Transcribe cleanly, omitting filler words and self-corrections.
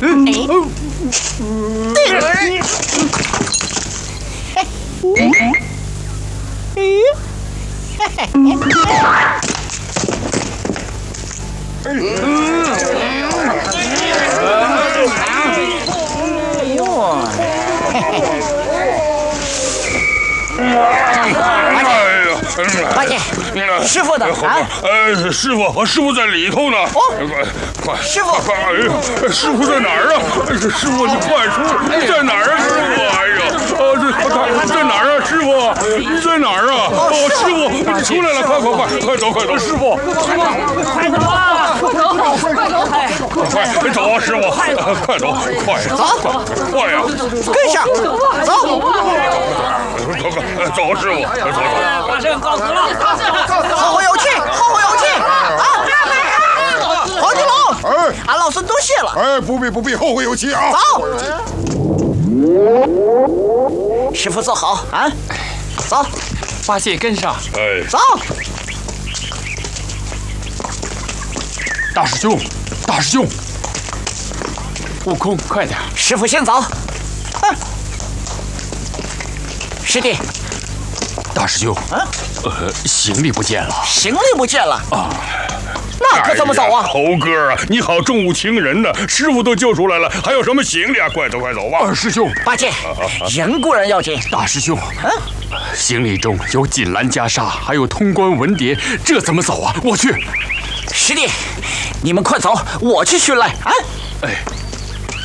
八戒，师傅呢？啊？ 师傅在里头呢。哦，快， 师傅， 快！哎呀，师傅在哪儿啊？师傅，你快出！在哪儿啊，师傅？哎呀，这在哪儿啊，师傅？你在哪儿啊？哦，师傅，你出来了！快走！师傅， 快走啊！ 快走啊，师傅！快走！快呀！ 跟上，走！ 快走，师傅！走！ 把这告辞了。 后会有期！啊！黄金龙，俺老孙多谢了。 不必，后会有期啊！ 走，师傅坐好啊！走， 八戒跟上。 走。 大师兄，悟空，快点！ 师傅先走。师弟， 大师兄，行李不见了。 行李不见了啊？那可怎么走啊？ 猴哥啊，你好重物轻人呢，师傅都救出来了，还有什么行李啊？快走吧！ 师兄， 八戒，人固然要紧。 大师兄，行李中有锦兰袈裟，还有通关文牒，这怎么走啊？我去。 师弟，你们快走，我去寻来啊！